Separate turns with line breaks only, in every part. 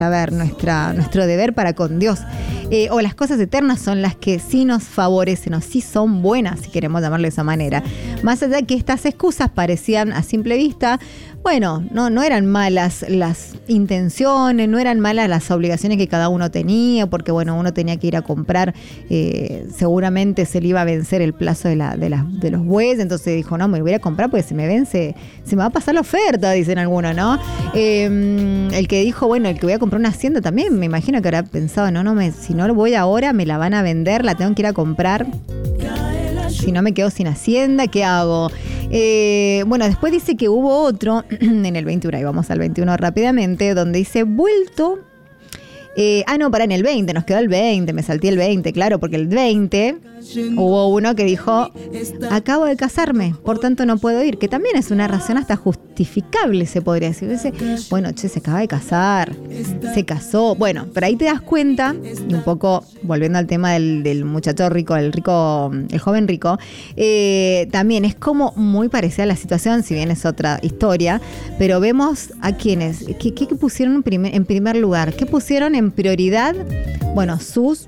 A ver, nuestro deber para con Dios. O las cosas eternas son las que sí nos favorecen o sí son buenas, si queremos llamarlo de esa manera. Más allá de que estas excusas parecían a simple vista, bueno, no eran malas las intenciones, no eran malas las obligaciones que cada uno tenía, porque bueno, uno tenía que ir a comprar, seguramente se le iba a vencer el plazo de los bueyes, entonces dijo, no, me voy a comprar porque se me vence, se me va a pasar la oferta, dicen algunos, ¿no? El que dijo, bueno, el que voy a comprar una hacienda también, me imagino que habrá pensado, si no voy ahora, me la van a vender, la tengo que ir a comprar. Si no me quedo sin hacienda, ¿qué hago? Bueno, después dice que hubo otro en el 21, y vamos al 21 rápidamente, donde dice, vuelto. En el 20, nos quedó el 20, me salté el 20, claro, porque el 20 hubo uno que dijo, acabo de casarme, por tanto no puedo ir, que también es una razón hasta justificable, se podría decir. Dice, bueno, se acaba de casar, se casó, bueno, pero ahí te das cuenta, y un poco volviendo al tema del muchacho rico, el joven rico, también es como muy parecida a la situación, si bien es otra historia, pero vemos a quienes, ¿qué pusieron en primer lugar? ¿Qué pusieron en prioridad? Bueno, sus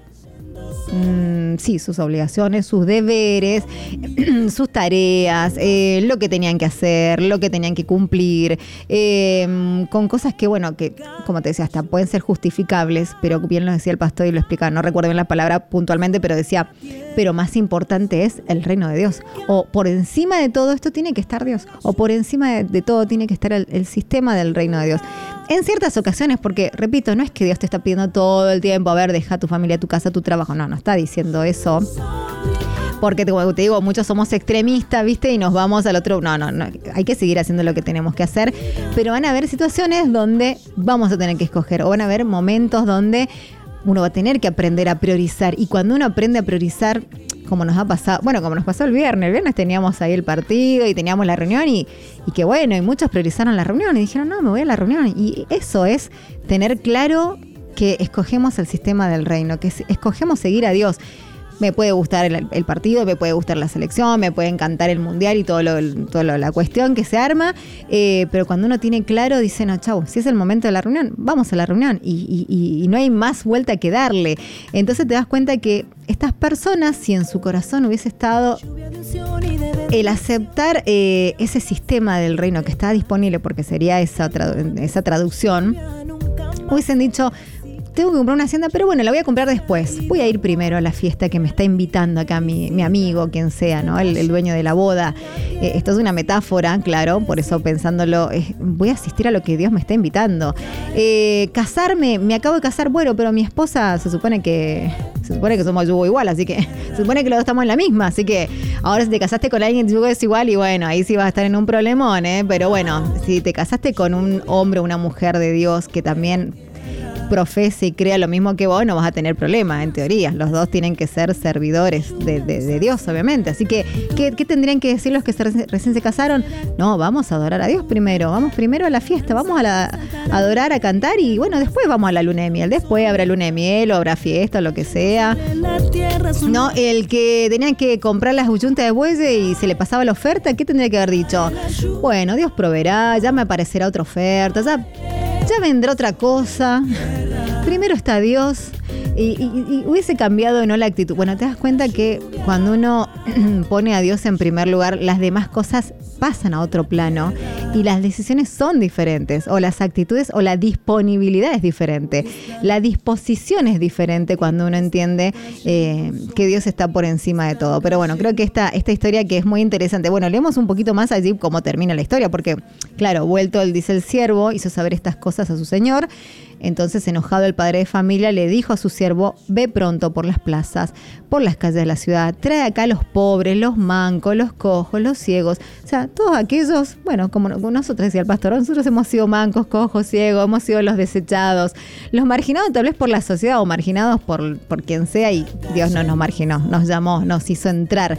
obligaciones, sus deberes, sus tareas, lo que tenían que hacer, lo que tenían que cumplir, con cosas que, bueno, que como te decía, hasta pueden ser justificables, pero bien lo decía el pastor y lo explicaba, no recuerdo bien la palabra puntualmente, pero decía, pero más importante es el reino de Dios, o por encima de todo esto tiene que estar Dios, o por encima de todo tiene que estar el sistema del reino de Dios. En ciertas ocasiones, porque, repito, no es que Dios te está pidiendo todo el tiempo, a ver, deja tu familia, tu casa, tu trabajo. No está diciendo eso. Porque, te digo, muchos somos extremistas, ¿viste? Y nos vamos al otro. No. Hay que seguir haciendo lo que tenemos que hacer. Pero van a haber situaciones donde vamos a tener que escoger. O van a haber momentos donde uno va a tener que aprender a priorizar. Y cuando uno aprende a priorizar, como nos ha pasado, bueno, como nos pasó el viernes teníamos ahí el partido y teníamos la reunión y que bueno, y muchos priorizaron la reunión y dijeron, no, me voy a la reunión. Y eso es tener claro que escogemos el sistema del reino, que escogemos seguir a Dios. Me puede gustar el partido, me puede gustar la selección, me puede encantar el mundial y toda la cuestión que se arma, pero cuando uno tiene claro, dice, no, chau, si es el momento de la reunión, vamos a la reunión y no hay más vuelta que darle. Entonces te das cuenta que estas personas, si en su corazón hubiese estado el aceptar ese sistema del reino que está disponible, porque sería esa traducción, hubiesen dicho, tengo que comprar una hacienda, pero bueno, la voy a comprar después. Voy a ir primero a la fiesta que me está invitando acá mi amigo, quien sea, ¿no? El dueño de la boda. Esto es una metáfora, claro, por eso pensándolo, voy a asistir a lo que Dios me está invitando. Casarme, me acabo de casar, bueno, pero mi esposa se supone que somos yugo igual, así que se supone que los dos estamos en la misma, así que ahora si te casaste con alguien yugo es igual y bueno, ahí sí vas a estar en un problemón, pero bueno, si te casaste con un hombre o una mujer de Dios que también profese y crea lo mismo que vos, no vas a tener problema, en teoría. Los dos tienen que ser servidores de Dios, obviamente. Así que, ¿qué tendrían que decir los que recién se casaron? No, vamos a adorar a Dios primero. Vamos primero a la fiesta, vamos a adorar, a cantar y bueno, después vamos a la luna de miel. Después habrá luna de miel o habrá fiesta o lo que sea. No, el que tenía que comprar las yuntas de bueyes y se le pasaba la oferta, ¿qué tendría que haber dicho? Bueno, Dios proveerá, ya me aparecerá otra oferta, ya vendrá otra cosa. Primero está Dios y hubiese cambiado no la actitud. Bueno, te das cuenta que cuando uno pone a Dios en primer lugar, las demás cosas pasan a otro plano y las decisiones son diferentes, o las actitudes o la disponibilidad es diferente. La disposición es diferente cuando uno entiende que Dios está por encima de todo. Pero bueno, creo que esta historia que es muy interesante. Bueno, leemos un poquito más allí cómo termina la historia, porque claro, vuelto, dice el siervo, hizo saber estas cosas a su señor. Entonces, enojado el padre de familia, le dijo a su siervo, ve pronto por las plazas, por las calles de la ciudad, trae acá a los pobres, los mancos, los cojos, los ciegos, o sea, todos aquellos, bueno, como nosotros decía el pastor, nosotros hemos sido mancos, cojos, ciegos, hemos sido los desechados, los marginados tal vez por la sociedad o marginados por quien sea, y Dios no nos marginó, nos llamó, nos hizo entrar.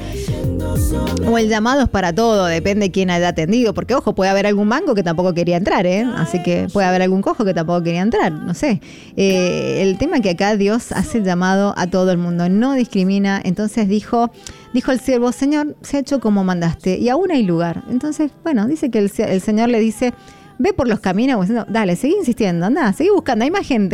O el llamado es para todo, depende de quién haya atendido, porque ojo, puede haber algún manco que tampoco quería entrar, así que puede haber algún cojo que tampoco quería entrar, no sé. El tema es que acá Dios hace el llamado a todo el mundo, no discrimina. Entonces dijo el siervo, Señor, se ha hecho como mandaste y aún hay lugar. Entonces, bueno, dice que el Señor le dice, ve por los caminos como diciendo, dale, seguí insistiendo, anda, seguí buscando, hay más gente.